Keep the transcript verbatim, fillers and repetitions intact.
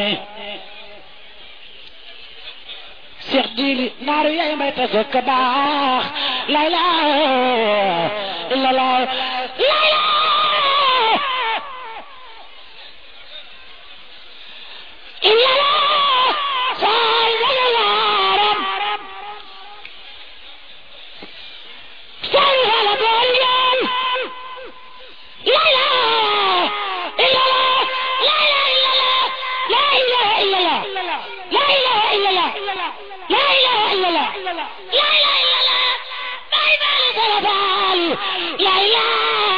Cheikh Jili naaru yaay may ta fekk baax la ilaha illallah la ilaha illallah say yaram say wala boriyan la ilaha illallah la ilaha illallah la ilaha illallah la ilaha illallah la ilaha illallah la ilaha illallah bye bye la ilaha